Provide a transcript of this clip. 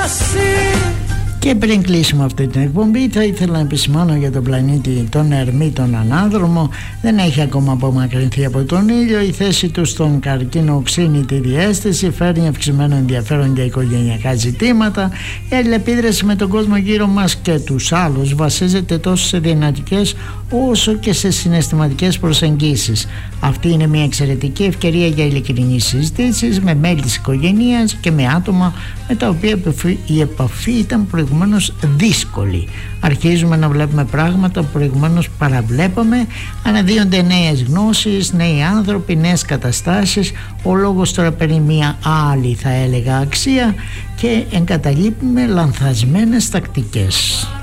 Και πριν κλείσουμε αυτή την εκπομπή, θα ήθελα να επισημάνω για τον πλανήτη τον Ερμήτων ανάδρομο. Δεν έχει ακόμα απομακρυνθεί από τον ήλιο. Η θέση του στον καρκίνο οξύνει τη διαίσθηση, φέρνει αυξημένο ενδιαφέρον για οικογενειακά ζητήματα. Η αλληλεπίδραση με τον κόσμο γύρω μας και τους άλλους βασίζεται τόσο σε δυνατικές όσο και σε συναισθηματικές προσεγγίσεις. Αυτή είναι μια εξαιρετική ευκαιρία για ειλικρινείς συζητήσεις με μέλη της οικογένειας και με άτομα με τα οποία η επαφή ήταν προηγουμένως δύσκολη. Αρχίζουμε να βλέπουμε πράγματα που προηγουμένως παραβλέπαμε, αναδύονται νέες γνώσεις, νέοι άνθρωποι, νέες καταστάσεις. Ο λόγος τώρα παίρνει μια άλλη, θα έλεγα, αξία και εγκαταλείπουμε λανθασμένες τακτικές.